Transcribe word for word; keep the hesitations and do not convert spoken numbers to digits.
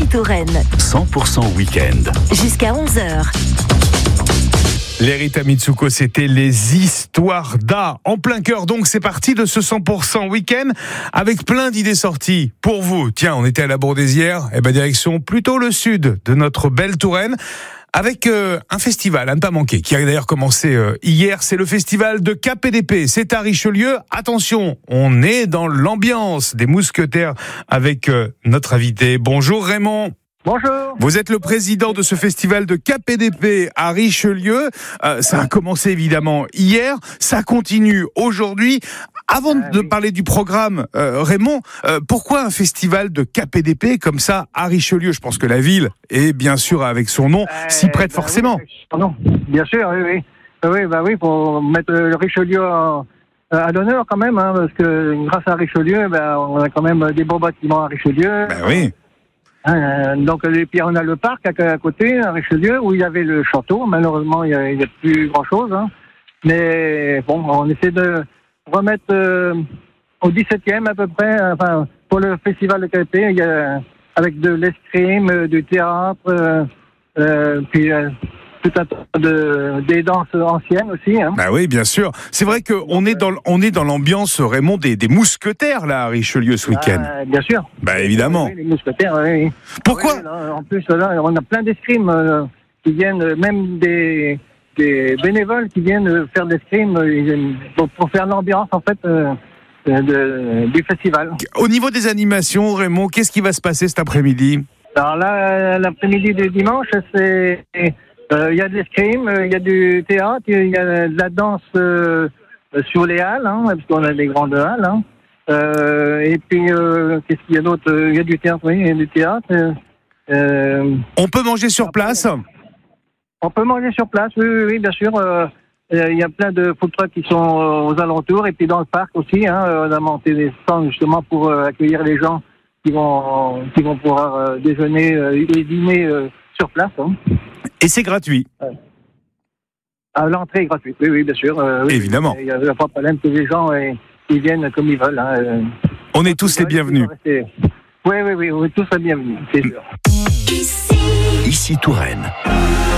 Ici Touraine. cent pour cent week-end. Jusqu'à onze heures. Les Rita Mitsuko, c'était les histoires d'A. En plein cœur, donc, c'est parti de ce cent pour cent week-end avec plein d'idées sorties pour vous. Tiens, on était à la Bourdaissière, et ben direction plutôt le sud de notre belle Touraine. Avec euh, un festival à ne pas manquer, qui a d'ailleurs commencé euh, hier, c'est le festival de K P D P, c'est à Richelieu. Attention, on est dans l'ambiance des mousquetaires avec euh, notre invité. Bonjour Raymond. Bonjour. Vous êtes le président de ce festival de K P D P à Richelieu. Euh, ça a commencé évidemment hier, ça continue aujourd'hui. Avant ah, de oui. parler du programme, euh, Raymond, euh, pourquoi un festival de K P D P comme ça à Richelieu ? Je pense que la ville, et bien sûr avec son nom, euh, s'y prête bah, forcément. Oui, non, bien sûr, oui, oui. Oui, bah oui, pour mettre le Richelieu à, à l'honneur quand même, hein, parce que grâce à Richelieu, ben, on a quand même des beaux bâtiments à Richelieu. Ben oui. Euh, donc, et puis on a le parc à, à côté, à Richelieu, où il y avait le château. Malheureusement, il n'y a, a plus grand-chose. Hein. Mais bon, on essaie de remettre euh, au dix-septième à peu près, enfin, pour le festival de K P D P, il y a, avec de l'escrime, euh, du théâtre, euh, euh, puis euh, tout un tas de, des danses anciennes aussi. Hein. Bah oui, bien sûr. C'est vrai qu'on est dans, on est dans l'ambiance, Raymond, des, des mousquetaires là à Richelieu ce week-end. Ah, bien sûr. Bah évidemment. Oui, les mousquetaires, oui. Pourquoi oui, là, en plus, là, on a plein d'escrimes euh, qui viennent, euh, même des, des bénévoles qui viennent faire l'escrime euh, pour, pour faire l'ambiance en fait euh, de, du festival. Au niveau des animations, Raymond, qu'est-ce qui va se passer cet après-midi ? Alors là, l'après-midi du dimanche, c'est il euh, y a de l'escrime, il euh, y a du théâtre, il y a de la danse euh, sur les halles, hein, parce qu'on a des grandes halles. Hein. Euh, et puis, euh, qu'est-ce qu'il y a d'autre ? Il y a du théâtre, oui, il y a du théâtre. Euh, on peut manger sur place ? On peut manger sur place, oui, oui, oui bien sûr. Euh, il y a plein de food trucks qui sont aux alentours, et puis dans le parc aussi. Hein, on a monté des stands justement pour euh, accueillir les gens qui vont, qui vont pouvoir euh, déjeuner euh, et dîner euh, sur place. Hein. Et c'est gratuit. Ah, l'entrée est gratuite, oui, oui, bien sûr. Euh, oui, évidemment. Il n'y a pas de problème que les gens euh, ils viennent comme ils veulent. Hein. On est tous les bienvenus. Oui, oui, oui, on est tous les bienvenus, c'est sûr. Ici Touraine.